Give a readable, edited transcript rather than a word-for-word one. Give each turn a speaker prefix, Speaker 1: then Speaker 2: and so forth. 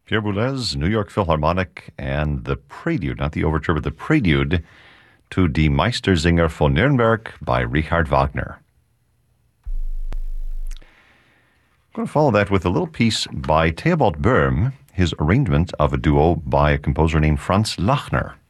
Speaker 1: Pierre Boulez, New York Philharmonic, and the prelude, not the overture, but the prelude to Die Meistersinger von Nürnberg by Richard Wagner. I'm going to follow that with a little piece by Theobald Böhm, his arrangement of a duo by a composer named Franz Lachner.